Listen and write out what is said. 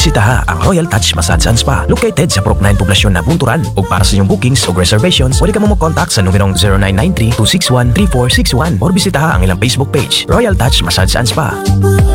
bisitaha ang Royal Touch Massage and Spa located sa Purok 9 poblasyon na Bunturan. Ug para sa inyong bookings o reservations, pwede ka mo mag-contact sa numerong 0993-261-3461 or bisitaha ang ilang Facebook page, Royal Touch Massage and Spa.